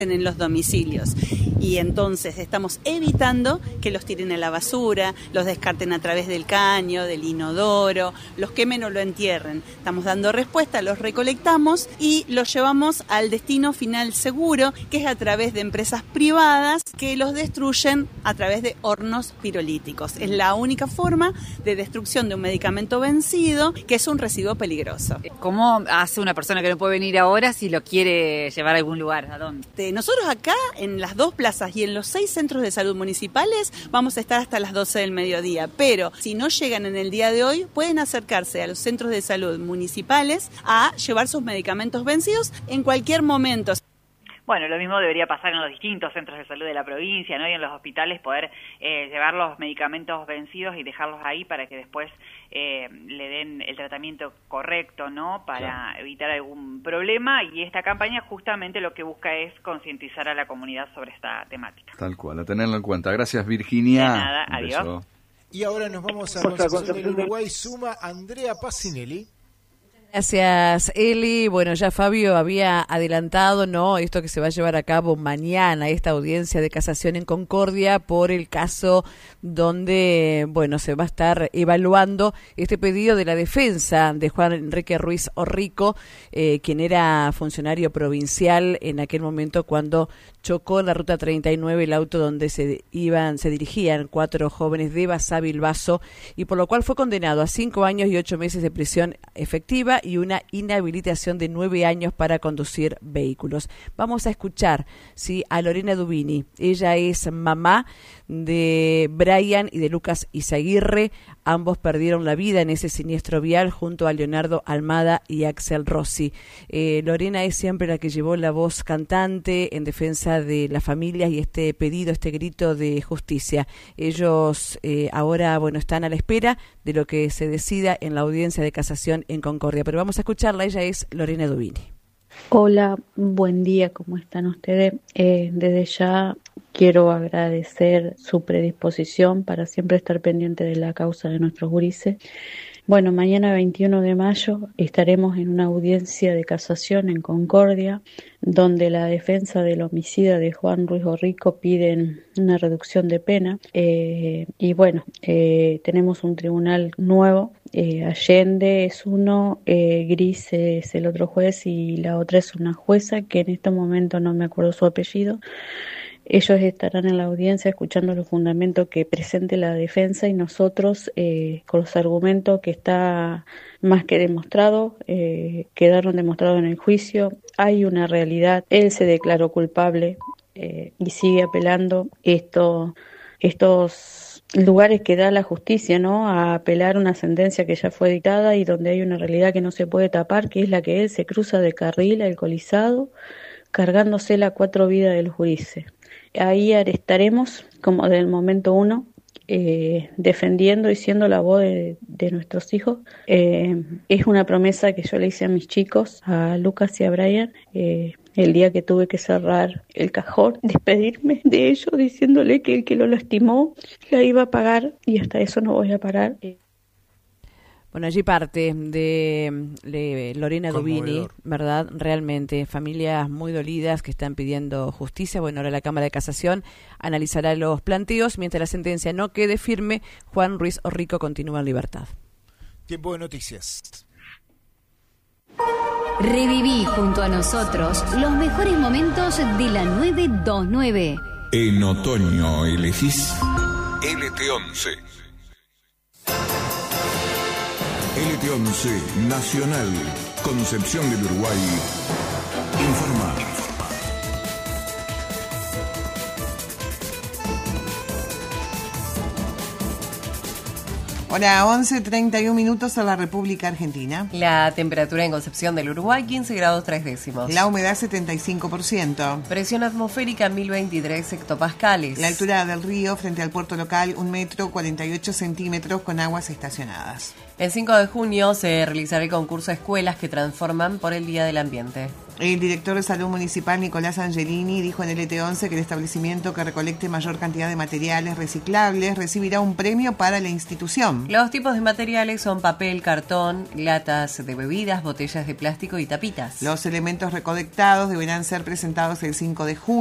en los domicilios, y entonces estamos evitando que los tiren a la basura, los descarten a través del caño, del inodoro, los quemen o lo entierren. Estamos dando respuesta, los recolectamos y los llevamos al destino final seguro, que es a través de empresas privadas que los destruyen a través de hornos pirolíticos. Es la única forma de destrucción de un medicamento vencido, que es un residuo peligroso. ¿Cómo hace una persona que no puede venir ahora si lo quiere llevar a algún lugar? ¿A dónde? Nosotros acá, en las 2 plazas y en los 6 centros de salud municipales, vamos a estar hasta las 12 del mediodía. Pero si no llegan en el día de hoy, pueden acercarse a los centros de salud municipales a llevar sus medicamentos vencidos en cualquier momento. Bueno, lo mismo debería pasar en los distintos centros de salud de la provincia, ¿no? Y en los hospitales poder llevar los medicamentos vencidos y dejarlos ahí para que después le den el tratamiento correcto, ¿no? Para evitar algún problema. Y esta campaña justamente lo que busca es concientizar a la comunidad sobre esta temática. Tal cual, a tenerlo en cuenta. Gracias, Virginia. De nada, adiós. Beso. Y ahora nos vamos a Concepción del Uruguay. Suma Andrea Passinelli. Gracias, Eli. Bueno, ya Fabio había adelantado, ¿no?, esto que se va a llevar a cabo mañana, esta audiencia de casación en Concordia por el caso donde, bueno, se va a estar evaluando este pedido de la defensa de Juan Enrique Ruiz Orrico, quien era funcionario provincial en aquel momento cuando chocó en la ruta 39 el auto donde se dirigían 4 jóvenes de Basavilbaso, y por lo cual fue condenado a 5 años y 8 meses de prisión efectiva y una inhabilitación de 9 años para conducir vehículos. Vamos a escuchar a Lorena Dubini. Ella es mamá de Brian y de Lucas Izaguirre. Ambos perdieron la vida en ese siniestro vial junto a Leonardo Almada y Axel Rossi. Lorena es siempre la que llevó la voz cantante en defensa de las familias y este pedido, este grito de justicia. Ellos ahora, bueno, están a la espera de lo que se decida en la audiencia de casación en Concordia. Pero vamos a escucharla. Ella es Lorena Dubini. Hola, buen día, ¿cómo están ustedes? Desde ya quiero agradecer su predisposición para siempre estar pendiente de la causa de nuestros gurises. Bueno, mañana 21 de mayo estaremos en una audiencia de casación en Concordia, donde la defensa del homicida de Juan Ruiz Orrico piden una reducción de pena. Y bueno, tenemos un tribunal nuevo. Allende es uno, Gris es el otro juez y la otra es una jueza que en este momento no me acuerdo su apellido. Ellos estarán en la audiencia escuchando los fundamentos que presente la defensa y nosotros, con los argumentos que está más que demostrado, quedaron demostrados en el juicio. Hay una realidad, él se declaró culpable y sigue apelando estos lugares que da la justicia, ¿no?, a apelar una sentencia que ya fue dictada y donde hay una realidad que no se puede tapar, que es la que él se cruza de carril alcoholizado, cargándose las 4 vidas de los gurises. Ahí estaremos, como del momento 1, defendiendo y siendo la voz de nuestros hijos. Es una promesa que yo le hice a mis chicos, a Lucas y a Brian, el día que tuve que cerrar el cajón, despedirme de ellos diciéndole que el que lo lastimó la iba a pagar, y hasta eso no voy a parar. Bueno, allí parte de Lorena Dubini, ¿verdad? Realmente, familias muy dolidas que están pidiendo justicia. Bueno, ahora la Cámara de Casación analizará los planteos. Mientras la sentencia no quede firme, Juan Ruiz Orrico continúa en libertad. Tiempo de noticias. Reviví junto a nosotros los mejores momentos de la 929. En otoño elegís LT11. LT11 Nacional, Concepción del Uruguay, informa. Hora 11:31 minutos a la República Argentina. La temperatura en Concepción del Uruguay, 15 grados 3 décimos. La humedad 75%. Presión atmosférica 1023 hectopascales. La altura del río frente al puerto local, 1 metro 48 centímetros con aguas estacionadas. El 5 de junio se realizará el concurso Escuelas que Transforman por el Día del Ambiente. El director de Salud Municipal, Nicolás Angelini, dijo en LT11 que el establecimiento que recolecte mayor cantidad de materiales reciclables recibirá un premio para la institución. Los tipos de materiales son papel, cartón, latas de bebidas, botellas de plástico y tapitas. Los elementos recolectados deberán ser presentados el 5 de junio.